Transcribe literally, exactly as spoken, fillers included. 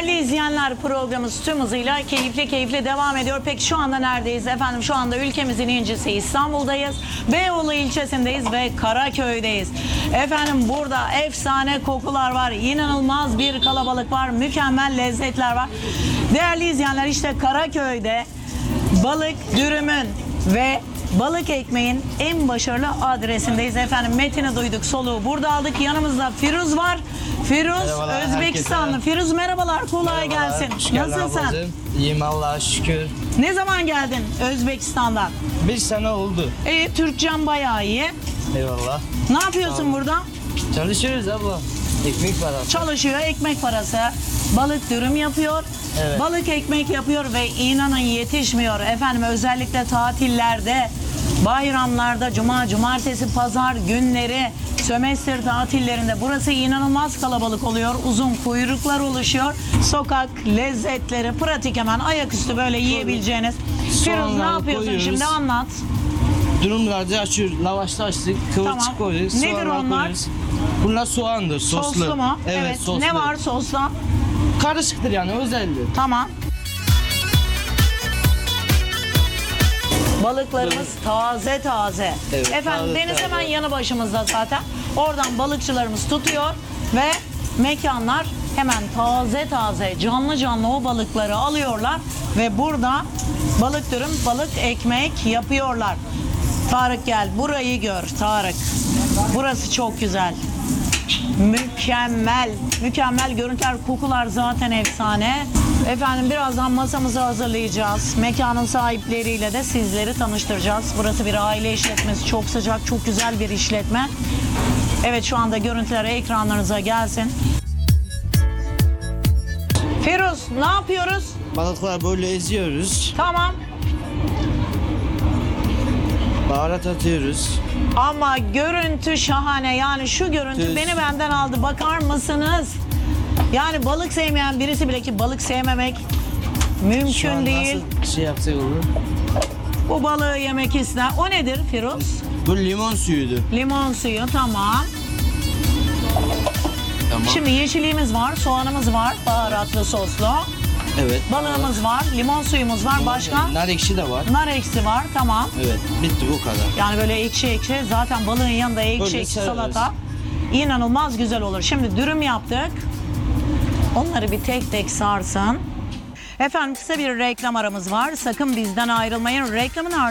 Değerli izleyenler, programımız tüm hızıyla keyifli keyifli devam ediyor. Peki şu anda neredeyiz efendim? Şu anda ülkemizin incisi İstanbul'dayız. Beyoğlu ilçesindeyiz ve Karaköy'deyiz. Efendim burada efsane kokular var. İnanılmaz bir kalabalık var. Mükemmel lezzetler var. Değerli izleyenler, işte Karaköy'de balık dürümün ve balık ekmeğin en başarılı adresindeyiz efendim. Metin'i duyduk, soluğu burada aldık. Yanımızda Firuz var. Firuz, Merhabalar Özbekistanlı. herkese. Firuz merhabalar, kolay Merhabalar, gelsin. hoş geldin Nasılsın? ablacığım. İyiyim Allah'a şükür. Ne zaman geldin Özbekistan'dan? Bir sene oldu. E, Türkçen bayağı iyi. Eyvallah. Ne yapıyorsun burada? Çalışıyoruz abla. Ekmek parası. Çalışıyor, ekmek parası. Balık dürüm yapıyor. Evet. Balık ekmek yapıyor ve inanın yetişmiyor. Efendim özellikle tatillerde, bayramlarda, cuma, cumartesi, pazar günleri, sömestr tatillerinde burası inanılmaz kalabalık oluyor. Uzun kuyruklar oluşuyor. Sokak lezzetleri pratik, hemen ayaküstü böyle yiyebileceğiniz. Firuz, ne Soğanları yapıyorsun koyuyoruz. şimdi, anlat. Durumlarca açıyoruz. Lavaşta açtık. Kıvırcık Tamam. koyuyoruz. Nedir soğanlar onlar? koyuyoruz. Bunlar soğandır. Soslu. Soslu mu? Evet, soslu. Ne var sosta? Karışıktır yani, özelliği. Tamam. Balıklarımız taze taze. Evet, Efendim taze deniz taze. hemen yanı başımızda zaten. Oradan balıkçılarımız tutuyor ve mekanlar hemen taze taze, canlı canlı o balıkları alıyorlar ve burada balık dürüm, balık ekmek yapıyorlar. Tarık, gel burayı gör Tarık. Burası çok güzel. Mükemmel, mükemmel görüntüler, kokular zaten efsane. Efendim birazdan masamızı hazırlayacağız. Mekanın sahipleriyle de sizleri tanıştıracağız. Burası bir aile işletmesi, çok sıcak, çok güzel bir işletme. Evet, şu anda görüntüler ekranlarınıza gelsin. Firuz, ne yapıyoruz? Balıkları böyle eziyoruz. Tamam. Baharat atıyoruz. Ama görüntü şahane. Yani şu görüntü Tuz. beni benden aldı. Bakar mısınız? Yani balık sevmeyen birisi bile, ki balık sevmemek Şu mümkün an değil. nasıl şey yapsak olur? Bu balığı yemek ister. O nedir Firuz? Bu limon suyuydu. Limon suyu, tamam. Tamam. Şimdi yeşilliğimiz var, soğanımız var, baharatlı soslu. Evet. Balığımız var, limon suyumuz var. Başka? Nar ekşi de var. Nar ekşi var, tamam. Evet. Bitti, bu kadar. Yani böyle ekşi ekşi, zaten balığın yanında ekşi Böyle ekşi severiz. salata inanılmaz güzel olur. Şimdi dürüm yaptık. Onları bir tek tek sarsın. Efendim kısa bir reklam aramız var. Sakın bizden ayrılmayın. Reklamın ardından